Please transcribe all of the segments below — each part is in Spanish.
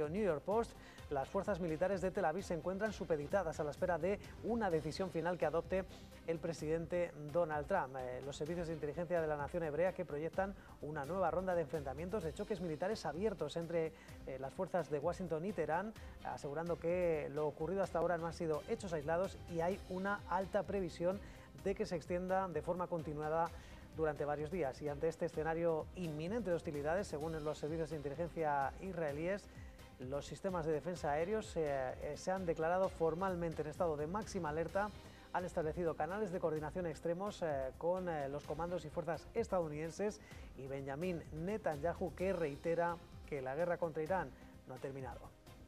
diario New York Post, las fuerzas militares de Tel Aviv se encuentran supeditadas a la espera de una decisión final que adopte el presidente Donald Trump. Los servicios de inteligencia de la nación hebrea que proyectan una nueva ronda de enfrentamientos, de choques militares abiertos entre las fuerzas de Washington y Teherán, asegurando que lo ocurrido hasta ahora no han sido hechos aislados y hay una alta previsión de que se extienda de forma continuada durante varios días. Y ante este escenario inminente de hostilidades, según los servicios de inteligencia israelíes, los sistemas de defensa aéreos se han declarado formalmente en estado de máxima alerta. Han establecido canales de coordinación extremos con los comandos y fuerzas estadounidenses y Benjamin Netanyahu, que reitera que la guerra contra Irán no ha terminado.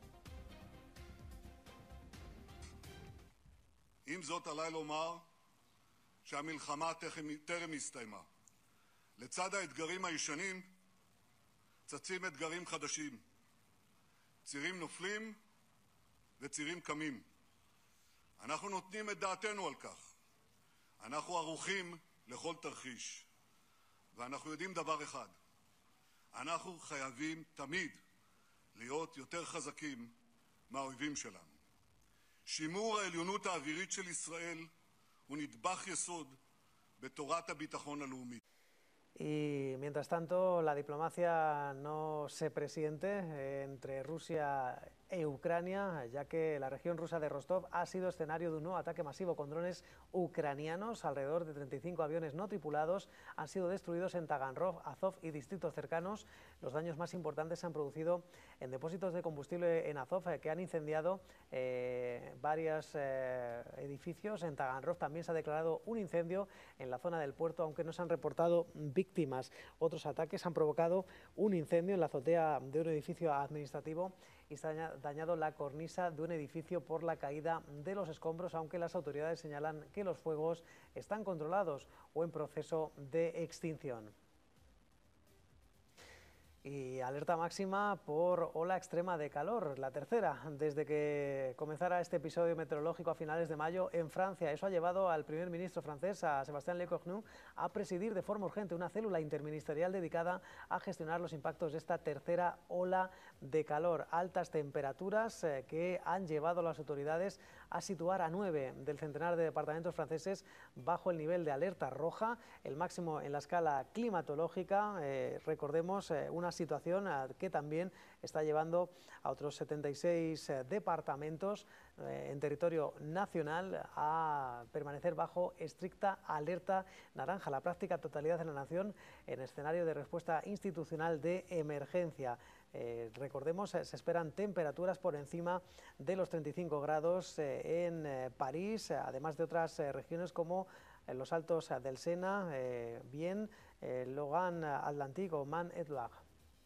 עם זאת עליי לומר שהמלחמה טרם הסתיימה. לצד האתגרים הישנים צצים אתגרים חדשים. צירים נופלים וצירים קמים. אנחנו נותנים את דעתנו על כך. אנחנו ערוכים לכל תרחיש. ואנחנו יודעים דבר אחד. אנחנו חייבים תמיד להיות יותר חזקים מהאויבים שלנו. שימור העליונות האווירית של ישראל הוא נדבך יסוד בתורת הביטחון הלאומי. Y mientras tanto, la diplomacia no se presiente entre Rusia e Ucrania, ya que la región rusa de Rostov ha sido escenario de un nuevo ataque masivo con drones ucranianos. Alrededor de 35 aviones no tripulados han sido destruidos en Taganrog, Azov y distritos cercanos. Los daños más importantes se han producido en depósitos de combustible en Azov, que han incendiado varios edificios. En Taganrog también se ha declarado un incendio en la zona del puerto, aunque no se han reportado víctimas. Otros ataques han provocado un incendio en la azotea de un edificio administrativo y se ha dañado la cornisa de un edificio por la caída de los escombros, aunque las autoridades señalan que los fuegos están controlados o en proceso de extinción. Y alerta máxima por ola extrema de calor, la tercera desde que comenzara este episodio meteorológico a finales de mayo en Francia. Eso ha llevado al primer ministro francés, a Sébastien Lecornu, a presidir de forma urgente una célula interministerial dedicada a gestionar los impactos de esta tercera ola de calor. Altas temperaturas que han llevado a las autoridades a situar a 9 del centenar de departamentos franceses bajo el nivel de alerta roja, el máximo en la escala climatológica. Recordemos una situación que también está llevando a otros 76 departamentos en territorio nacional a permanecer bajo estricta alerta naranja, la práctica totalidad de la nación en escenario de respuesta institucional de emergencia. Recordemos, se esperan temperaturas por encima de los 35 grados en París, además de otras regiones como los Altos del Sena, bien, Logan Atlantique o Man-et-Loire.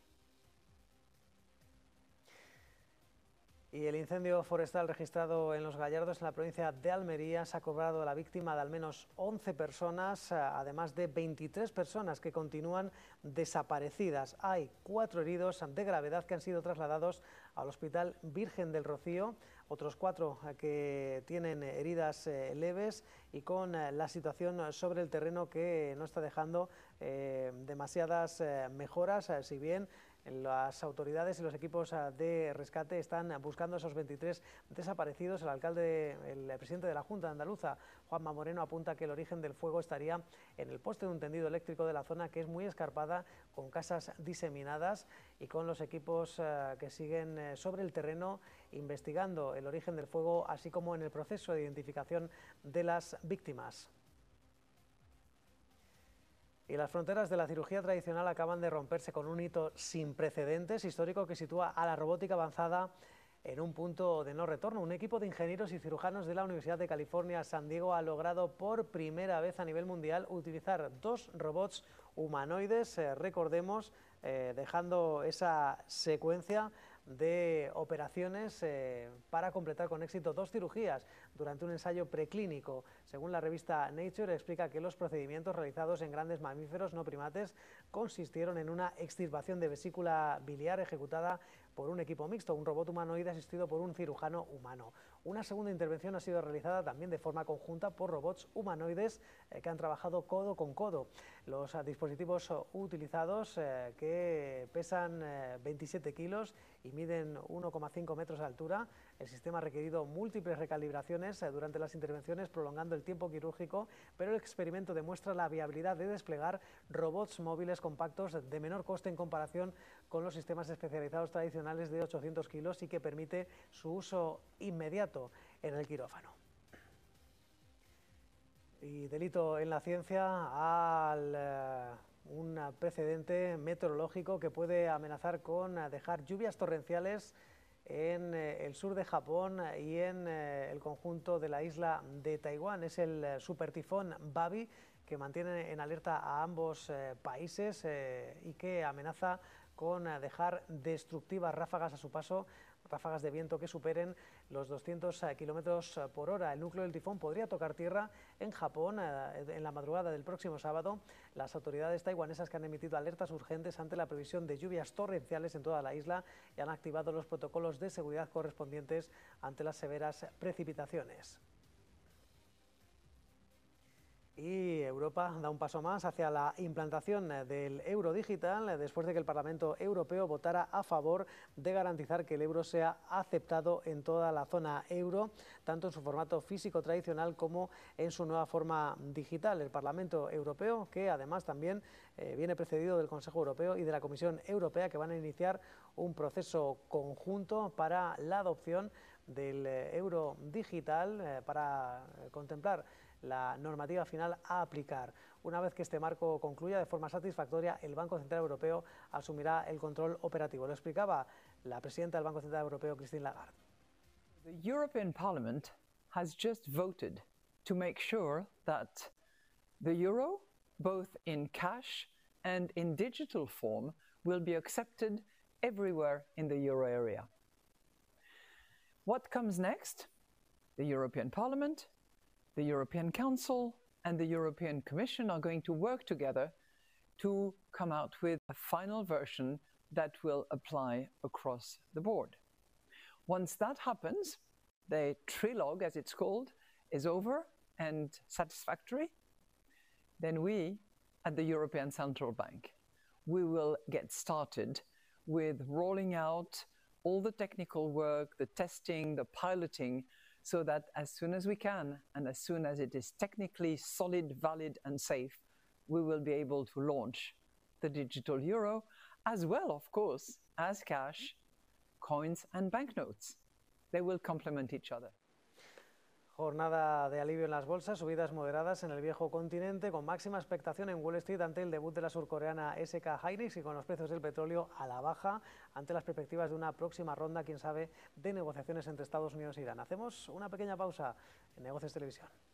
Y el incendio forestal registrado en Los Gallardos, en la provincia de Almería, se ha cobrado la víctima de al menos 11 personas, además de 23 personas que continúan desaparecidas. Hay 4 heridos de gravedad que han sido trasladados al Hospital Virgen del Rocío, otros 4 que tienen heridas leves y con la situación sobre el terreno que no está dejando demasiadas mejoras, si bien las autoridades y los equipos de rescate están buscando a esos 23 desaparecidos. El presidente de la Junta Andaluza, Juanma Moreno, apunta que el origen del fuego estaría en el poste de un tendido eléctrico de la zona, que es muy escarpada, con casas diseminadas, y con los equipos que siguen sobre el terreno investigando el origen del fuego, así como en el proceso de identificación de las víctimas. Y las fronteras de la cirugía tradicional acaban de romperse con un hito sin precedentes histórico que sitúa a la robótica avanzada en un punto de no retorno. Un equipo de ingenieros y cirujanos de la Universidad de California, San Diego, ha logrado por primera vez a nivel mundial utilizar 2 robots humanoides, recordemos, dejando esa secuencia de operaciones para completar con éxito 2 cirugías durante un ensayo preclínico. Según la revista Nature, explica que los procedimientos realizados en grandes mamíferos no primates consistieron en una extirpación de vesícula biliar ejecutada por un equipo mixto, un robot humanoide asistido por un cirujano humano. Una segunda intervención ha sido realizada también de forma conjunta por robots humanoides que han trabajado codo con codo. Los dispositivos utilizados, que pesan 27 kilos y miden 1,5 metros de altura, el sistema ha requerido múltiples recalibraciones durante las intervenciones, prolongando el tiempo quirúrgico, pero el experimento demuestra la viabilidad de desplegar robots móviles compactos de menor coste en comparación con los sistemas especializados tradicionales de 800 kilos y que permite su uso inmediato en el quirófano. Y delito en la ciencia al un precedente meteorológico que puede amenazar con dejar lluvias torrenciales en el sur de Japón y en el conjunto de la isla de Taiwán. Es el supertifón Babi, que mantiene en alerta a ambos países y que amenaza con dejar destructivas ráfagas a su paso, ráfagas de viento que superen los 200 kilómetros por hora. El núcleo del tifón podría tocar tierra en Japón en la madrugada del próximo sábado. Las autoridades taiwanesas, que han emitido alertas urgentes ante la previsión de lluvias torrenciales en toda la isla, y han activado los protocolos de seguridad correspondientes ante las severas precipitaciones. Y Europa da un paso más hacia la implantación del euro digital después de que el Parlamento Europeo votara a favor de garantizar que el euro sea aceptado en toda la zona euro, tanto en su formato físico tradicional como en su nueva forma digital. El Parlamento Europeo, que además también viene precedido del Consejo Europeo y de la Comisión Europea, que van a iniciar un proceso conjunto para la adopción del euro digital para contemplar la normativa final a aplicar. Una vez que este marco concluya de forma satisfactoria, el Banco Central Europeo asumirá el control operativo. Lo explicaba la presidenta del Banco Central Europeo, Christine Lagarde. The European Parliament has just voted to make sure that the euro, both in cash and in digital form, will be accepted everywhere in the euro area. What comes next? The European Parliament, the European Council and the European Commission are going to work together to come out with a final version that will apply across the board. Once that happens, the trilogue, as it's called, is over and satisfactory, then we, at the European Central Bank, we will get started with rolling out all the technical work, the testing, the piloting, so that as soon as we can, and as soon as it is technically solid, valid and safe, we will be able to launch the digital euro, as well, of course, as cash, coins and banknotes. They will complement each other. Jornada de alivio en las bolsas, subidas moderadas en el viejo continente, con máxima expectación en Wall Street ante el debut de la surcoreana SK Hynix y con los precios del petróleo a la baja ante las perspectivas de una próxima ronda, quién sabe, de negociaciones entre Estados Unidos e Irán. Hacemos una pequeña pausa en Negocios Televisión.